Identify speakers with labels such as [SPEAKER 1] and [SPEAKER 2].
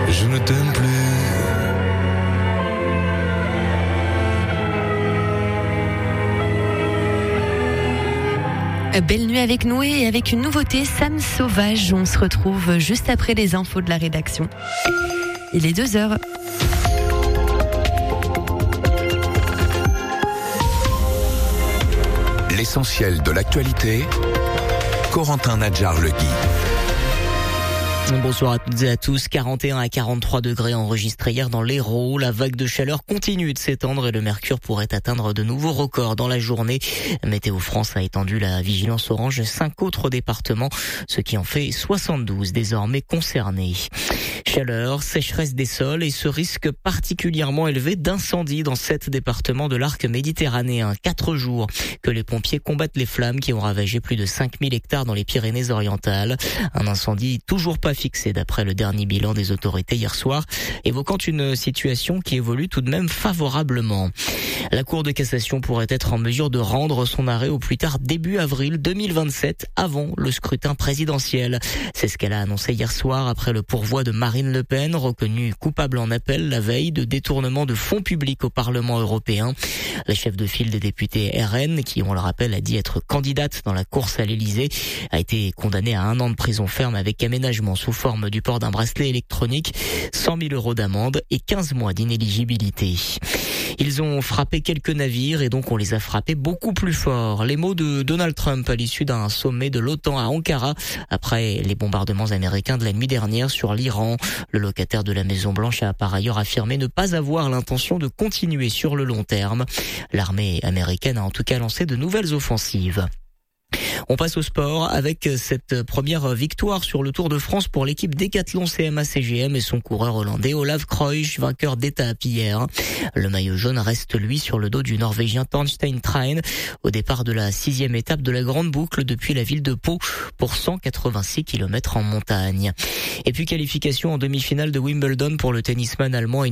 [SPEAKER 1] je ne t'aime plus.
[SPEAKER 2] Belle nuit avec Noé et avec une nouveauté, Sam Sauvage. On se retrouve juste après les infos de la rédaction. Il est 2h.
[SPEAKER 3] L'essentiel de l'actualité, Corentin Nadjar-Legui.
[SPEAKER 4] Bonsoir à toutes et à tous. 41 à 43 degrés enregistrés hier dans l'Hérault. La vague de chaleur continue de s'étendre et le mercure pourrait atteindre de nouveaux records dans la journée. Météo France a étendu la vigilance orange à 5 autres départements, ce qui en fait 72 désormais concernés. Chaleur, sécheresse des sols et ce risque particulièrement élevé d'incendie dans 7 départements de l'arc méditerranéen. 4 jours que les pompiers combattent les flammes qui ont ravagé plus de 5000 hectares dans les Pyrénées-Orientales. Un incendie toujours pas fixé d'après le dernier bilan des autorités hier soir, évoquant une situation qui évolue tout de même favorablement. La Cour de cassation pourrait être en mesure de rendre son arrêt au plus tard début avril 2027, avant le scrutin présidentiel. C'est ce qu'elle a annoncé hier soir après le pourvoi de Marine Le Pen, reconnue coupable en appel la veille de détournement de fonds publics au Parlement européen. La chef de file des députés RN, qui on le rappelle a dit être candidate dans la course à l'Elysée, a été condamnée à 1 an de prison ferme avec aménagement sous forme du port d'un bracelet électronique, 100 000 € d'amende et 15 mois d'inéligibilité. Ils ont frappé quelques navires et donc on les a frappés beaucoup plus fort. Les mots de Donald Trump à l'issue d'un sommet de l'OTAN à Ankara après les bombardements américains de la nuit dernière sur l'Iran. Le locataire de la Maison-Blanche a par ailleurs affirmé ne pas avoir l'intention de continuer sur le long terme. L'armée américaine a en tout cas lancé de nouvelles offensives. On passe au sport avec cette première victoire sur le Tour de France pour l'équipe Décathlon CMA-CGM et son coureur hollandais Olav Kruijs, vainqueur d'étape hier. Le maillot jaune reste lui sur le dos du Norvégien Torstein Træn au départ de la 6e étape de la grande boucle depuis la ville de Pau pour 186 km en montagne. Et puis qualification en demi-finale de Wimbledon pour le tennisman allemand